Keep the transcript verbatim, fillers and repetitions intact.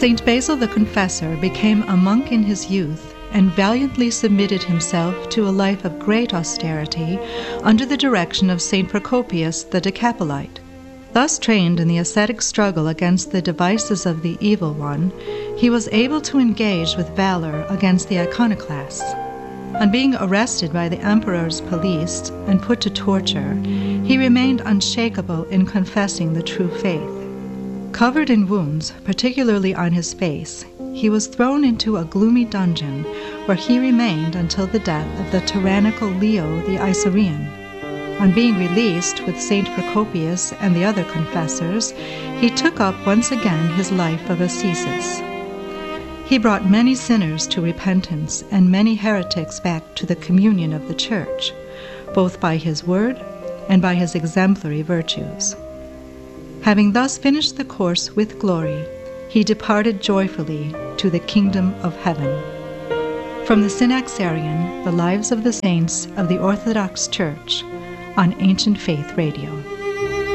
Saint Basil the Confessor became a monk in his youth and valiantly submitted himself to a life of great austerity under the direction of Saint Procopius the Decapolite. Thus trained in the ascetic struggle against the devices of the evil one, he was able to engage with valor against the iconoclasts. On being arrested by the emperor's police and put to torture, he remained unshakable in confessing the true faith. Covered in wounds, particularly on his face, he was thrown into a gloomy dungeon where he remained until the death of the tyrannical Leo the Isaurian. On being released with Saint Procopius and the other confessors, he took up once again his life of ascesis. He brought many sinners to repentance and many heretics back to the communion of the Church, both by his word and by his exemplary virtues. Having thus finished the course with glory, he departed joyfully to the kingdom of heaven. From the Synaxarion, The Lives of the Saints of the Orthodox Church, on Ancient Faith Radio.